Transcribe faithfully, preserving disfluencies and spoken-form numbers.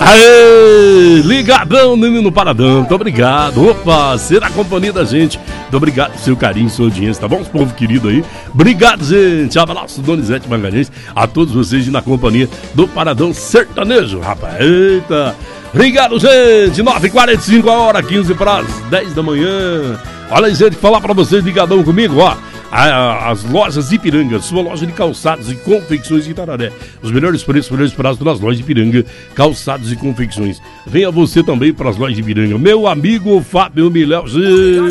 Aê, ligadão, menino Paradão, muito obrigado. Opa, ser a companhia da gente. Muito obrigado pelo seu carinho, sua audiência, tá bom? Esse povo querido aí. Obrigado, gente. Abraço, Donizete Magalhães. A todos vocês na companhia do Paradão Sertanejo, rapaz. Eita. Obrigado, gente. nove e quarenta e cinco a hora, quinze para as dez da manhã. Olha aí, gente, falar pra vocês ligadão comigo, ó. As lojas Ipiranga, sua loja de calçados e confecções de Itararé. Os melhores preços, os melhores prazos nas lojas de Ipiranga, calçados e confecções. Venha você também para as lojas de Ipiranga. Meu amigo Fábio Miléu.